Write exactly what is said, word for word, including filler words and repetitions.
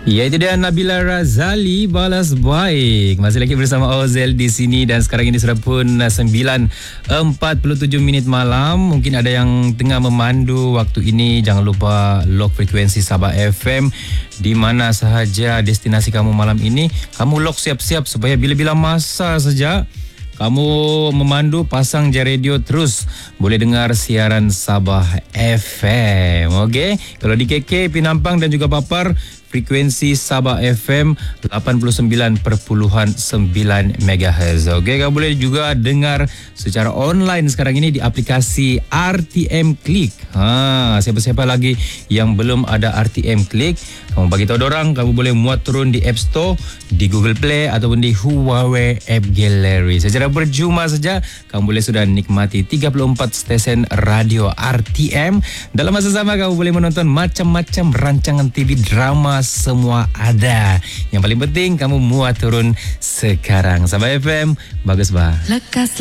Ya, itu dia Nabila Razali balas baik. Masih lagi bersama Ozel di sini dan sekarang ini sudah pun sembilan empat puluh tujuh minit malam. Mungkin ada yang tengah memandu waktu ini, jangan lupa lock frekuensi Sabah F M di mana sahaja destinasi kamu malam ini. Kamu lock siap-siap supaya bila-bila masa saja kamu memandu, pasang je radio terus boleh dengar siaran Sabah F M. Okey, kalau di K K, Penampang dan juga Papar, frekuensi Sabah F M lapan puluh sembilan perpuluhan sembilan megahertz. Okey, kamu boleh juga dengar secara online sekarang ini di aplikasi R T M Click. Ha, siapa-siapa lagi yang belum ada R T M Click, kamu bagi tahu dorang, kamu boleh muat turun di App Store, di Google Play ataupun di Huawei App Gallery. Secara berjuma saja kamu boleh sudah nikmati tiga puluh empat stesen radio R T M. Dalam masa sama kamu boleh menonton macam-macam rancangan T V, drama, semua ada. Yang paling penting kamu muat turun sekarang. Sabah F M, bagus bah. Lekas